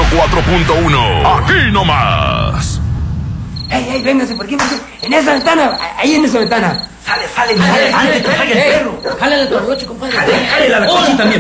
104.1. Aquí nomás. ¡Ey, véngase por aquí! En esa ventana, ahí en esa ventana. Sale, antes que salga el perro. Jálale el torroche, compadre. Jale la cochita también.